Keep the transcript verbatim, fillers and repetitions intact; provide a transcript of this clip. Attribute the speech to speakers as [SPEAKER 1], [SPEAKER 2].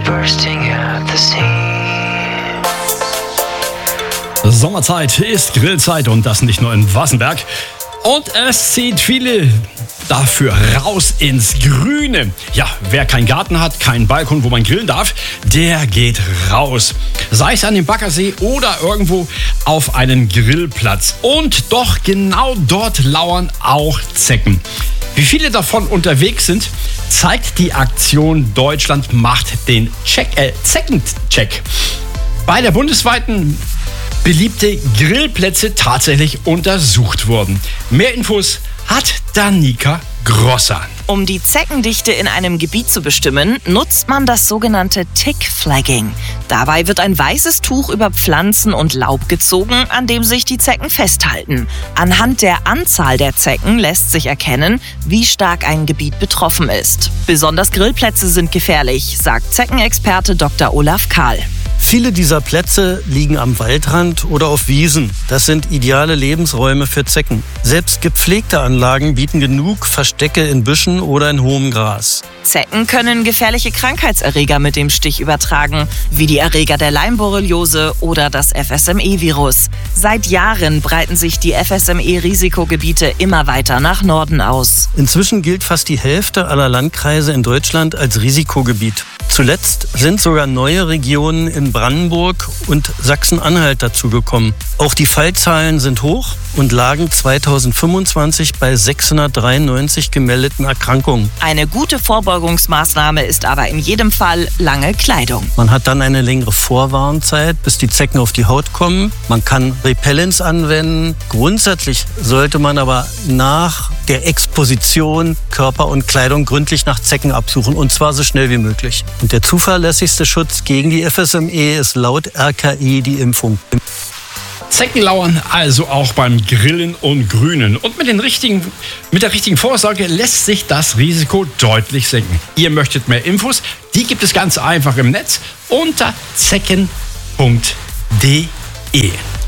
[SPEAKER 1] bursting at the seams.
[SPEAKER 2] Sommerzeit ist Grillzeit und das nicht nur in Wassenberg. Und es zieht viele dafür raus ins Grüne. Ja, wer keinen Garten hat, keinen Balkon, wo man grillen darf, der geht raus. Sei es an dem Baggersee oder irgendwo auf einen Grillplatz. Und doch genau dort lauern auch Zecken. Wie viele davon unterwegs sind, zeigt die Aktion Deutschland macht den Check, äh, Zeckencheck. Bei der bundesweiten beliebte Grillplätze tatsächlich untersucht wurden. Mehr Infos hat Danica Grosser.
[SPEAKER 3] Um die Zeckendichte in einem Gebiet zu bestimmen, nutzt man das sogenannte Tick-Flagging. Dabei wird ein weißes Tuch über Pflanzen und Laub gezogen, an dem sich die Zecken festhalten. Anhand der Anzahl der Zecken lässt sich erkennen, wie stark ein Gebiet betroffen ist. Besonders Grillplätze sind gefährlich, sagt Zeckenexperte Doktor Olaf Kahl.
[SPEAKER 4] Viele dieser Plätze liegen am Waldrand oder auf Wiesen. Das sind ideale Lebensräume für Zecken. Selbst gepflegte Anlagen bieten genug Verstecke in Büschen oder in hohem Gras.
[SPEAKER 3] Zecken können gefährliche Krankheitserreger mit dem Stich übertragen, wie die Erreger der Leimborreliose oder das F S M E-Virus. Seit Jahren breiten sich die F S M E-Risikogebiete immer weiter nach Norden aus.
[SPEAKER 4] Inzwischen gilt fast die Hälfte aller Landkreise in Deutschland als Risikogebiet. Zuletzt sind sogar neue Regionen in Brandenburg und Sachsen-Anhalt dazugekommen. Auch die Fallzahlen sind hoch und lagen zweitausendfünfundzwanzig bei sechshundertdreiundneunzig gemeldeten Erkrankungen.
[SPEAKER 3] Eine gute Vorbeugungsmaßnahme ist aber in jedem Fall lange Kleidung.
[SPEAKER 4] Man hat dann eine längere Vorwarnzeit, bis die Zecken auf die Haut kommen. Man kann Repellents anwenden. Grundsätzlich sollte man aber nach der Exposition Körper und Kleidung gründlich nach Zecken absuchen, und zwar so schnell wie möglich. Und der zuverlässigste Schutz gegen die F S M E ist laut R K I die Impfung.
[SPEAKER 2] Zecken lauern also auch beim Grillen und Grünen. Und mit, den richtigen, mit der richtigen Vorsorge lässt sich das Risiko deutlich senken. Ihr möchtet mehr Infos? Die gibt es ganz einfach im Netz unter zecken punkt de.